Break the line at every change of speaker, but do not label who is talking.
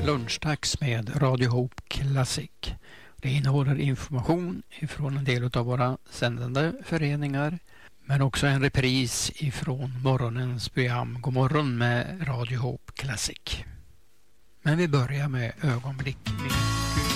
lunchdags med Radio Hope Classic. Det innehåller information ifrån en del av våra sändande föreningar, men också en repris ifrån morgonens program God morgon med Radio Hope Classic. Men vi börjar med ögonblick med